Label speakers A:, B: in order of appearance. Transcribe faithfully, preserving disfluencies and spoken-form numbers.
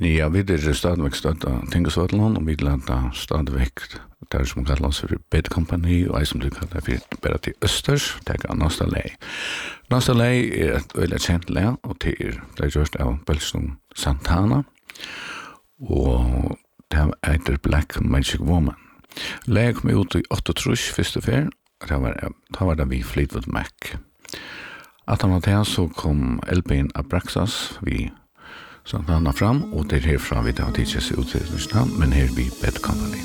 A: Ja, vi er stadigvæk støtta Tingesvøtland, og vi landa stadigvæk det som kallar oss for Bed Company, og jeg som du kallar for bare til Østers, det er Nasta Lei. Nasta Lei er et veldig kjent lei, og det er det er gjørst av Belston Santana, og det heter Black Magic Woman. Lei kom ut i åttiåtte første fer, det var, det var da vi Fleetwood Mac. At han var til, så kom L P:en Abraxas, vi Santana fram, og det er herfra vi tar tidsjes ut til men her vi Bed Company.